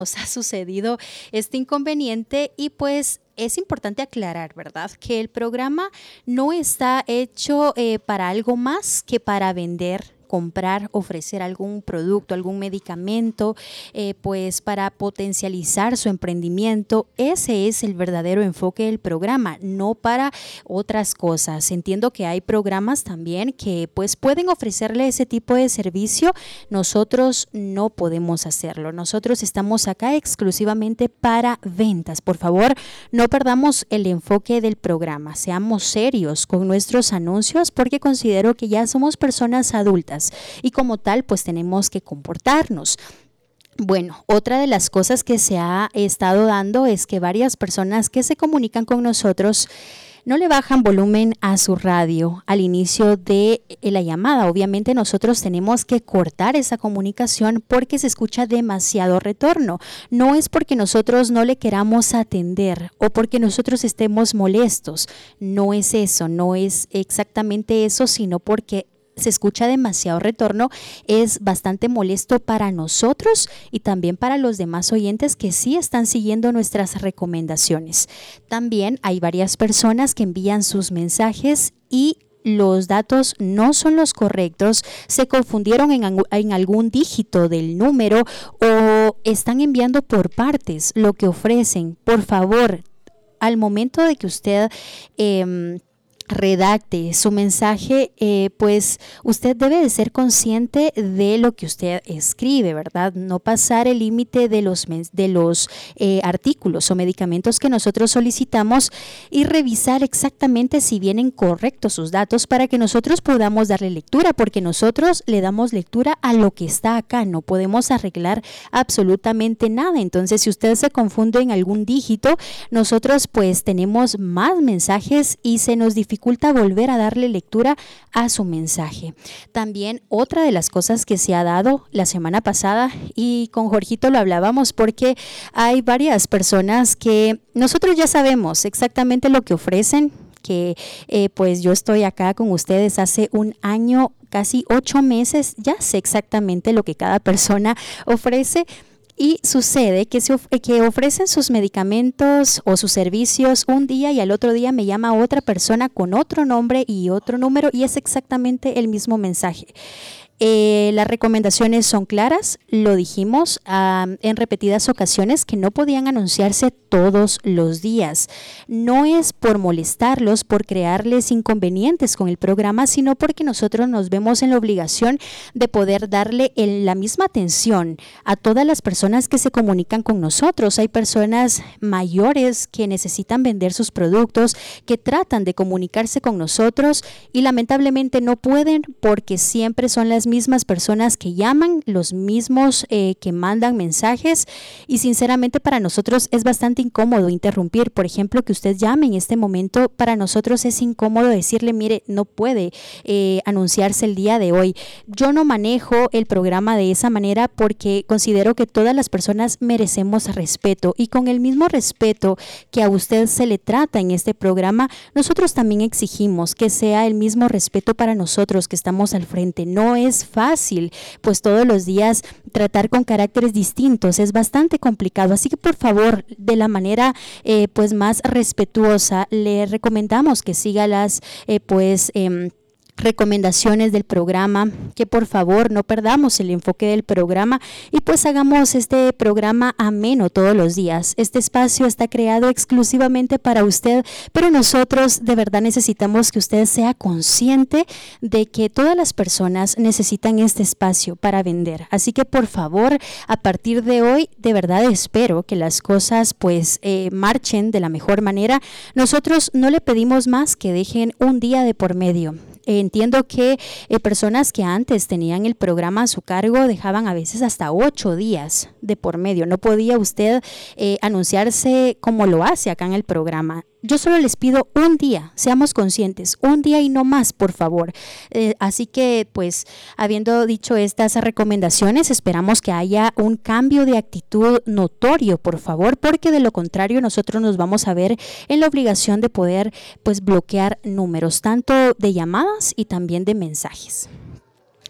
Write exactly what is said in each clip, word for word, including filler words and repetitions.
nos ha sucedido este inconveniente y pues es importante aclarar, ¿verdad? Que el programa no está hecho eh, para algo más que para vender, comprar, ofrecer algún producto, algún medicamento, eh, pues para potencializar su emprendimiento. Ese es el verdadero enfoque del programa, no para otras cosas. Entiendo que hay programas también que pues pueden ofrecerle ese tipo de servicio. Nosotros no podemos hacerlo. Nosotros estamos acá exclusivamente para ventas. Por favor, no perdamos el enfoque del programa. Seamos serios con nuestros anuncios porque considero que ya somos personas adultas y como tal pues tenemos que comportarnos. Bueno, otra de las cosas que se ha estado dando es que varias personas que se comunican con nosotros no le bajan volumen a su radio al inicio de la llamada. Obviamente nosotros tenemos que cortar esa comunicación porque se escucha demasiado retorno. No es porque nosotros no le queramos atender o porque nosotros estemos molestos. No es eso, no es exactamente eso, sino porque se escucha demasiado retorno, es bastante molesto para nosotros y también para los demás oyentes que sí están siguiendo nuestras recomendaciones. También hay varias personas que envían sus mensajes y los datos no son los correctos, se confundieron en, en algún dígito del número o están enviando por partes lo que ofrecen. Por favor, al momento de que usted eh, redacte su mensaje, eh, pues usted debe de ser consciente de lo que usted escribe, ¿verdad? No pasar el límite de los, de los eh, artículos o medicamentos que nosotros solicitamos y revisar exactamente si vienen correctos sus datos para que nosotros podamos darle lectura, porque nosotros le damos lectura a lo que está acá, no podemos arreglar absolutamente nada. Entonces, si usted se confunde en algún dígito, nosotros pues tenemos más mensajes y se nos dificulta volver a darle lectura a su mensaje. También otra de las cosas que se ha dado la semana pasada, y con Jorgito lo hablábamos porque hay varias personas que nosotros ya sabemos exactamente lo que ofrecen, que eh, pues yo estoy acá con ustedes hace un año, casi ocho meses, ya sé exactamente lo que cada persona ofrece. Y sucede que, se of- que ofrecen sus medicamentos o sus servicios un día y al otro día me llama otra persona con otro nombre y otro número y es exactamente el mismo mensaje. Eh, las recomendaciones son claras, lo dijimos um, en repetidas ocasiones que no podían anunciarse todos los días. No es por molestarlos, por crearles inconvenientes con el programa, sino porque nosotros nos vemos en la obligación de poder darle el, la misma atención a todas las personas que se comunican con nosotros. Hay personas mayores que necesitan vender sus productos, que tratan de comunicarse con nosotros y lamentablemente no pueden porque siempre son las mismas personas que llaman, los mismos eh, que mandan mensajes y sinceramente para nosotros es bastante incómodo interrumpir. Por ejemplo, que usted llame en este momento, para nosotros es incómodo decirle, mire, no puede eh, anunciarse el día de hoy. Yo no manejo el programa de esa manera porque considero que todas las personas merecemos respeto y con el mismo respeto que a usted se le trata en este programa, nosotros también exigimos que sea el mismo respeto para nosotros que estamos al frente. No es fácil, pues todos los días tratar con caracteres distintos es bastante complicado, así que por favor, de la manera eh, pues más respetuosa, le recomendamos que siga las eh, pues eh, recomendaciones del programa, que por favor no perdamos el enfoque del programa y pues hagamos este programa ameno todos los días. Este espacio está creado exclusivamente para usted, pero nosotros de verdad necesitamos que usted sea consciente de que todas las personas necesitan este espacio para vender. Así que por favor, a partir de hoy, de verdad espero que las cosas pues eh, marchen de la mejor manera. Nosotros no le pedimos más que dejen un día de por medio. Entiendo que eh, personas que antes tenían el programa a su cargo dejaban a veces hasta ocho días de por medio. No podía usted eh, anunciarse como lo hace acá en el programa. Yo solo les pido un día, seamos conscientes, un día y no más, por favor. Eh, así que, pues, habiendo dicho estas recomendaciones, esperamos que haya un cambio de actitud notorio, por favor, porque de lo contrario nosotros nos vamos a ver en la obligación de poder, pues, bloquear números, tanto de llamadas y también de mensajes.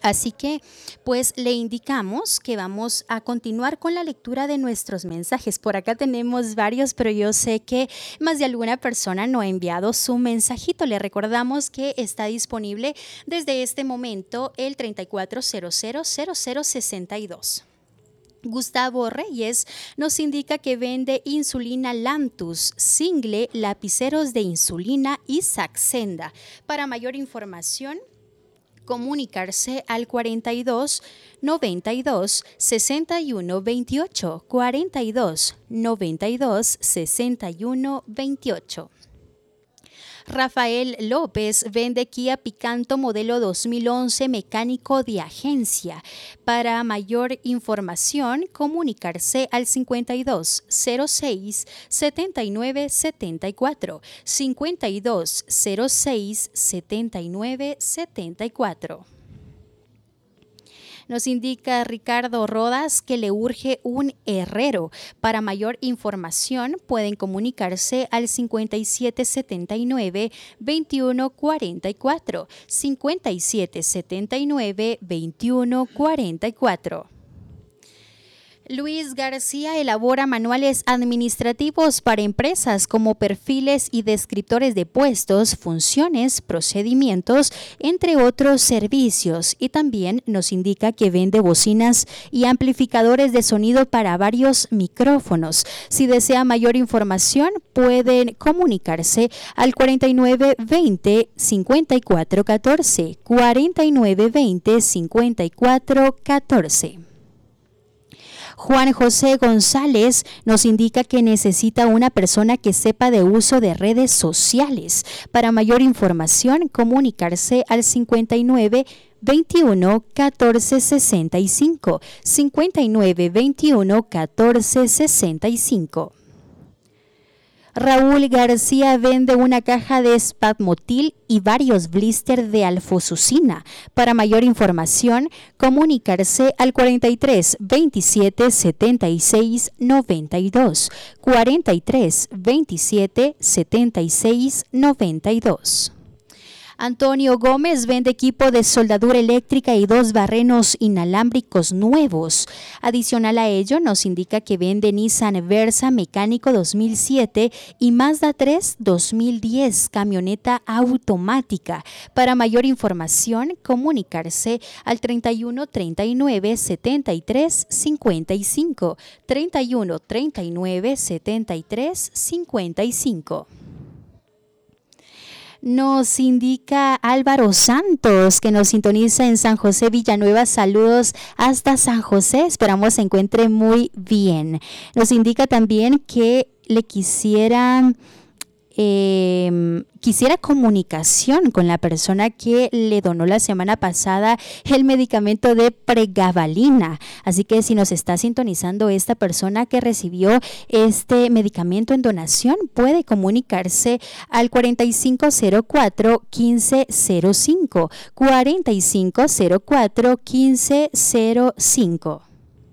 Así que, pues le indicamos que vamos a continuar con la lectura de nuestros mensajes. Por acá tenemos varios, pero yo sé que más de alguna persona no ha enviado su mensajito. Le recordamos que está disponible desde este momento el treinta y cuatro cero cero cero cero sesenta y dos. Gustavo Reyes nos indica que vende insulina Lantus, Single, lapiceros de insulina y Saxenda. Para mayor información, comunicarse al cuarenta y dos noventa y dos sesenta y uno veintiocho, cuarenta y dos noventa y dos sesenta y uno veintiocho. Rafael López vende Kia Picanto modelo dos mil once mecánico de agencia. Para mayor información, comunicarse al cincuenta y dos cero seis setenta y nueve setenta y cuatro, cincuenta y dos cero seis setenta y nueve setenta y cuatro. Nos indica Ricardo Rodas que le urge un herrero. Para mayor información pueden comunicarse al cincuenta y siete setenta y nueve veintiuno cuarenta y cuatro, cincuenta y siete setenta y nueve veintiuno cuarenta y cuatro. Luis García elabora manuales administrativos para empresas como perfiles y descriptores de puestos, funciones, procedimientos, entre otros servicios. Y también nos indica que vende bocinas y amplificadores de sonido para varios micrófonos. Si desea mayor información, pueden comunicarse al cuarenta y nueve veinte cincuenta y cuatro catorce, cuarenta y nueve veinte cincuenta y cuatro catorce. Juan José González nos indica que necesita una persona que sepa de uso de redes sociales. Para mayor información, comunicarse al cincuenta y nueve veintiuno catorce sesenta y cinco, cincuenta y nueve veintiuno catorce sesenta y cinco. Raúl García vende una caja de Spasmotil y varios blisters de alfosucina. Para mayor información, comunicarse al cuarenta y tres veintisiete setenta y seis noventa y dos, cuarenta y tres veintisiete setenta y seis noventa y dos. Antonio Gómez vende equipo de soldadura eléctrica y dos barrenos inalámbricos nuevos. Adicional a ello, nos indica que vende Nissan Versa mecánico dos mil siete y Mazda tres dos mil diez camioneta automática. Para mayor información, comunicarse al treinta y uno treinta y nueve setenta y tres cincuenta y cinco, treinta y uno treinta y nueve setenta y tres cincuenta y cinco. Nos indica Álvaro Santos que nos sintoniza en San José Villanueva. Saludos hasta San José, esperamos se encuentre muy bien. Nos indica también que le quisiera eh, quisiera comunicación con la persona que le donó la semana pasada el medicamento de pregabalina. Así que si nos está sintonizando esta persona que recibió este medicamento en donación, puede comunicarse al cuarenta y cinco cero cuatro quince cero cinco, cuarenta y cinco cero cuatro quince cero cinco.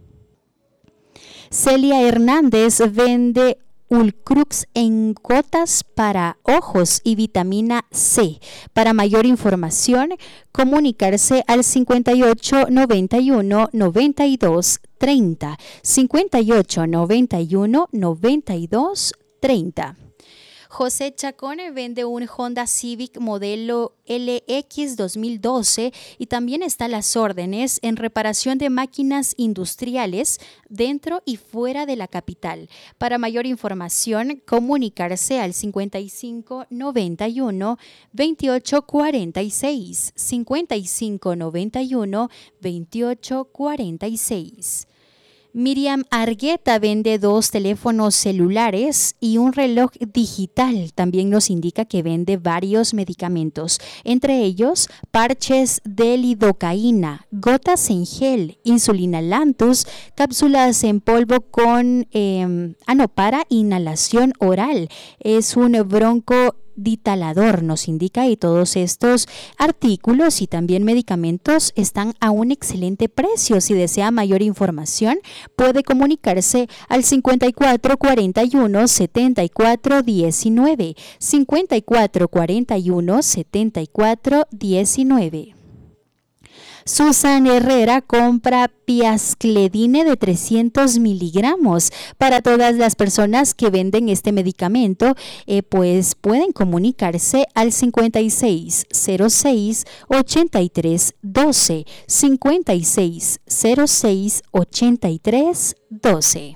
Celia Hernández vende Ulcrux en gotas para ojos y vitamina C. Para mayor información, comunicarse al cincuenta y ocho noventa y uno noventa y dos treinta, cincuenta y ocho noventa y uno noventa y dos treinta. José Chacón vende un Honda Civic modelo L X dos mil doce y también está a las órdenes en reparación de máquinas industriales dentro y fuera de la capital. Para mayor información, comunicarse al cincuenta y cinco noventa y uno veintiocho cuarenta y seis, cincuenta y cinco noventa y uno veintiocho cuarenta y seis. Miriam Argueta vende dos teléfonos celulares y un reloj digital. También nos indica que vende varios medicamentos, entre ellos parches de lidocaína, gotas en gel, insulina Lantus, cápsulas en polvo con eh, ano para inhalación oral. Es un bronco ditalador, nos indica, y todos estos artículos y también medicamentos están a un excelente precio. Si desea mayor información, puede comunicarse al cincuenta y cuatro cuarenta y uno setenta y cuatro diecinueve, cincuenta y cuatro cuarenta y uno setenta y cuatro diecinueve. Susan Herrera compra Piascledine de trescientos miligramos. Para todas las personas que venden este medicamento, eh, pues pueden comunicarse al cincuenta y seis cero seis ochenta y tres doce, cincuenta y seis cero seis ochenta y tres doce.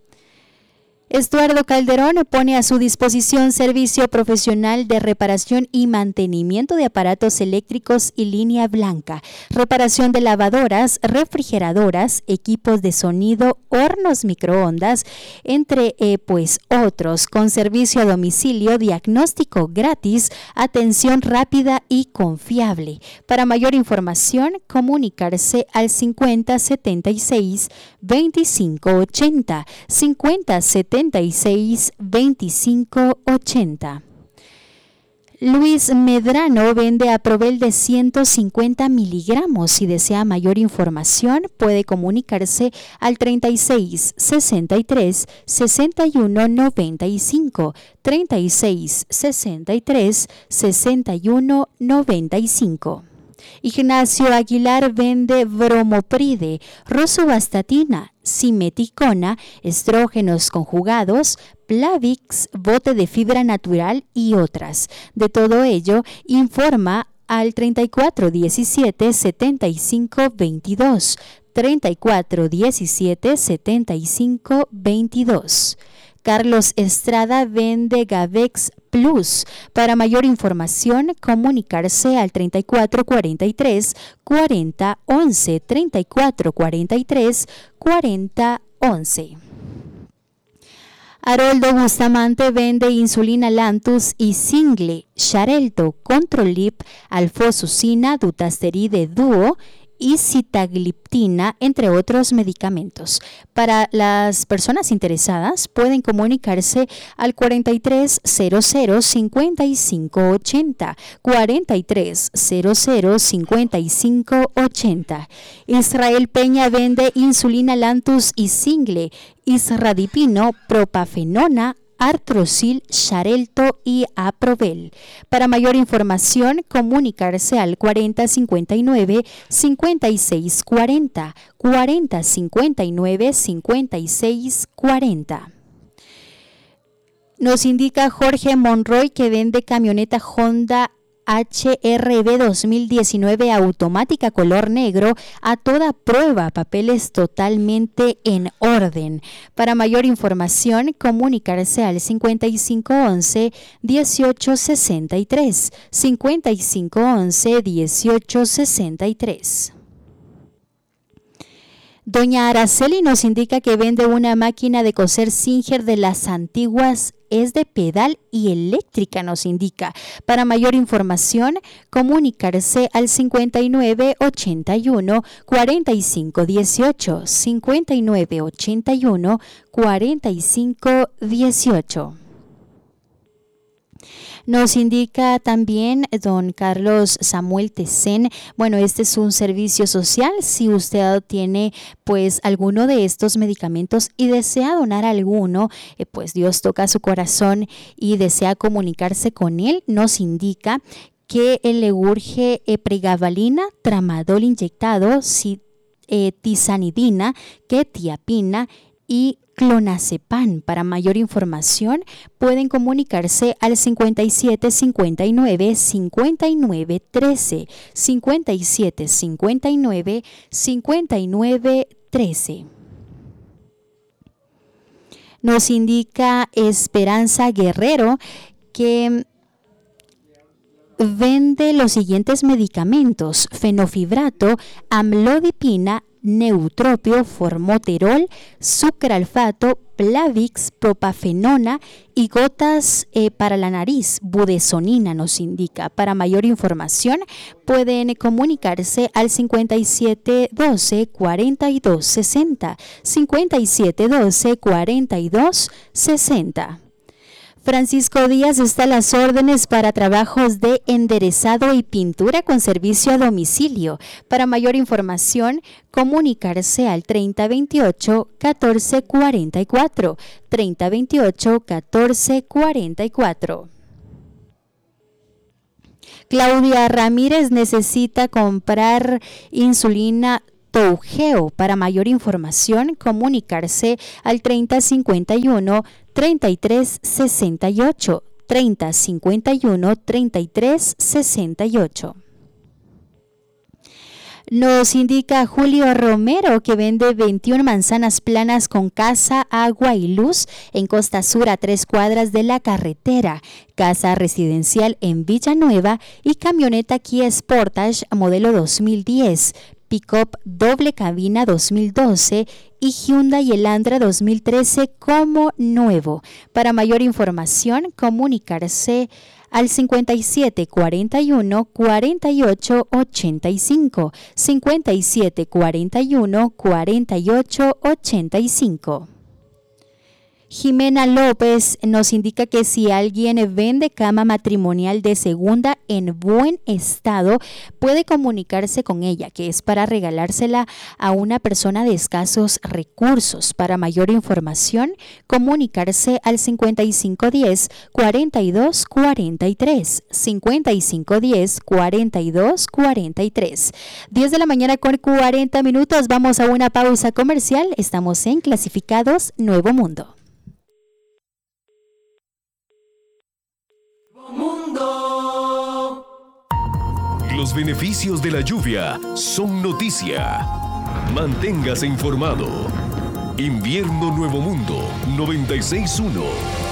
Estuardo Calderón pone a su disposición servicio profesional de reparación y mantenimiento de aparatos eléctricos y línea blanca, reparación de lavadoras, refrigeradoras, equipos de sonido, hornos microondas, entre eh, pues otros, con servicio a domicilio, diagnóstico gratis, atención rápida y confiable. Para mayor información, comunicarse al cincuenta setenta y seis veinticinco ochenta, cincuenta setenta y seis veinticinco ochenta. Luis Medrano vende Aprovel de ciento cincuenta miligramos. Si desea mayor información, puede comunicarse al treinta y seis sesenta y tres sesenta y uno noventa y cinco, treinta y seis sesenta y tres sesenta y uno noventa y cinco. Ignacio Aguilar vende Bromopride, rosuvastatina, simeticona, estrógenos conjugados, Plavix, bote de fibra natural y otras. De todo ello, informa al treinta y cuatro diecisiete setenta y cinco veintidós, treinta y cuatro diecisiete setenta y cinco veintidós. Carlos Estrada vende Gavex Plus. Para mayor información, comunicarse al treinta y cuatro cuarenta y tres cuarenta once, treinta y cuatro cuarenta y tres cuarenta once. Haroldo Bustamante vende insulina Lantus y Single, Xarelto, Controlip, Alfosucina, Dutasteride Duo y sitagliptina, entre otros medicamentos. Para las personas interesadas, pueden comunicarse al cuarenta y tres cero cero cincuenta y cinco ochenta, cuarenta y tres cero cero cincuenta y cinco ochenta. Israel Peña vende insulina Lantus y Single, Isradipino, Propafenona, Artrosil, Xarelto y Aprovel. Para mayor información, comunicarse al cuarenta cincuenta y nueve cincuenta y seis cuarenta, cuarenta cincuenta y nueve cincuenta y seis cuarenta. Nos indica Jorge Monroy que vende camioneta Honda H R V dos mil diecinueve automática color negro a toda prueba, papeles totalmente en orden. Para mayor información, comunicarse al cincuenta y cinco once dieciocho sesenta y tres, cincuenta y cinco once dieciocho sesenta y tres. Doña Araceli nos indica que vende una máquina de coser Singer de las antiguas, es de pedal y eléctrica, nos indica. Para mayor información, comunicarse al cincuenta y nueve ochenta y uno cuarenta y cinco dieciocho, cincuenta y nueve ochenta y uno cuarenta y cinco dieciocho. Nos indica también don Carlos Samuel Tecén, bueno, este es un servicio social. Si usted tiene pues alguno de estos medicamentos y desea donar alguno, eh, pues Dios toca su corazón y desea comunicarse con él, nos indica que le urge eh, pregabalina, tramadol inyectado, si, eh, tizanidina, ketiapina y clonazepam. Para mayor información pueden comunicarse al cincuenta y siete cincuenta y nueve cincuenta y nueve trece, cincuenta y siete cincuenta y nueve cincuenta y nueve trece. Nos indica Esperanza Guerrero que vende los siguientes medicamentos: fenofibrato, amlodipina, neutropio, formoterol, sucralfato, Plavix, propafenona y gotas eh, para la nariz, budesonina, nos indica. Para mayor información pueden comunicarse al cincuenta y siete doce cuarenta y dos sesenta, cincuenta y siete doce cuarenta y dos sesenta. Francisco Díaz está a las órdenes para trabajos de enderezado y pintura con servicio a domicilio. Para mayor información, comunicarse al treinta veintiocho catorce cuarenta y cuatro, treinta veintiocho catorce cuarenta y cuatro. Claudia Ramírez necesita comprar insulina Toujeo. Para mayor información, comunicarse al treinta cincuenta y uno, treinta y tres sesenta y ocho. treinta cincuenta y uno, treinta y tres sesenta y ocho. Nos indica Julio Romero que vende veintiuna manzanas planas con casa, agua y luz en Costa Sur a tres cuadras de la carretera, casa residencial en Villanueva y camioneta Kia Sportage modelo dos mil diez, pick-up doble cabina dos mil doce y Hyundai Elantra dos mil trece como nuevo. Para mayor información, comunicarse al cincuenta y siete cuarenta y uno, cuarenta y ocho ochenta y cinco, cincuenta y siete cuarenta y uno, cuarenta y ocho ochenta y cinco. Jimena López nos indica que si alguien vende cama matrimonial de segunda en buen estado, puede comunicarse con ella, que es para regalársela a una persona de escasos recursos. Para mayor información, comunicarse al cincuenta y cinco diez, cuarenta y dos cuarenta y tres, cincuenta y cinco diez, cuarenta y dos cuarenta y tres. diez de la mañana con cuarenta minutos, vamos a una pausa comercial. Estamos en Clasificados Nuevo Mundo. Mundo. Los beneficios de la lluvia son noticia. Manténgase informado. Invierno Nuevo Mundo noventa y seis punto uno.